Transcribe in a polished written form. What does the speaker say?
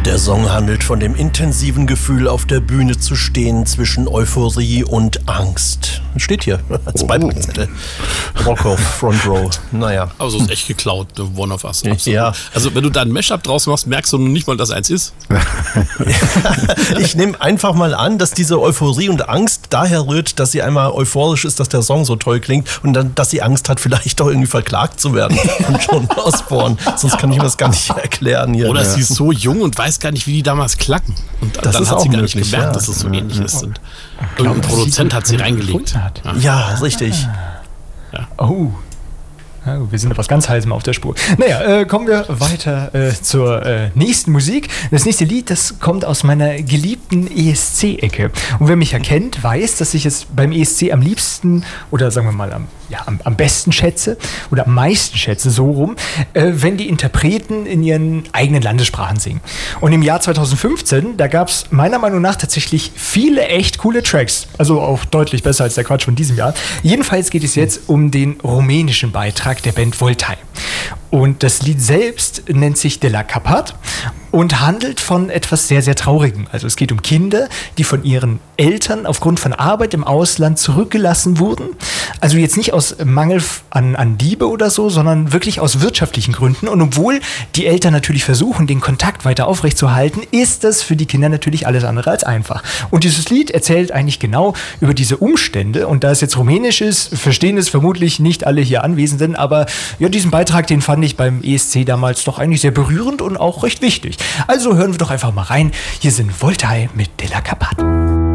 Der Song handelt von dem intensiven Gefühl, auf der Bühne zu stehen zwischen Euphorie und Angst. Steht hier als Beipackzettel. Rock of Front Row. Naja. Also ist echt geklaut, One of Us. Absolut. Ja. Also wenn du da ein Mashup draus machst, merkst du nicht mal, dass eins ist. Ich nehme einfach mal an, dass diese Euphorie und Angst daher rührt, dass sie einmal euphorisch ist, dass der Song so toll klingt und dann, dass sie Angst hat, vielleicht doch irgendwie verklagt zu werden von John Osborne. Sonst kann ich mir das gar nicht erklären hier. Oder sie ist so jung und weiß gar nicht, wie die damals klacken. Und das dann ist hat auch sie gar möglich, nicht gemerkt, ja. dass es so ähnlich ist. Und irgendein Produzent hat sie reingelegt. Ja, richtig. Ja. Oh. Ja, wir sind etwas ganz Heißem auf der Spur. Naja, kommen wir weiter zur nächsten Musik. Das nächste Lied, das kommt aus meiner geliebten ESC-Ecke. Und wer mich erkennt, weiß, dass ich es beim ESC am liebsten oder sagen wir mal am besten schätze oder am meisten schätze, so rum, wenn die Interpreten in ihren eigenen Landessprachen singen. Und im Jahr 2015, da gab es meiner Meinung nach tatsächlich viele echt coole Tracks. Also auch deutlich besser als der Quatsch von diesem Jahr. Jedenfalls geht es jetzt um den rumänischen Beitrag der Band Voltaire. Und das Lied selbst nennt sich De la Capat und handelt von etwas sehr, sehr Traurigem. Also es geht um Kinder, die von ihren Eltern aufgrund von Arbeit im Ausland zurückgelassen wurden. Also jetzt nicht aus Mangel an Liebe oder so, sondern wirklich aus wirtschaftlichen Gründen. Und obwohl die Eltern natürlich versuchen, den Kontakt weiter aufrechtzuerhalten, ist das für die Kinder natürlich alles andere als einfach. Und dieses Lied erzählt eigentlich genau über diese Umstände. Und da es jetzt rumänisch ist, verstehen es vermutlich nicht alle hier Anwesenden. Aber ja, diesen Beitrag, den fand ich beim ESC damals doch eigentlich sehr berührend und auch recht wichtig. Also hören wir doch einfach mal rein. Hier sind Voltaire mit De la Capat.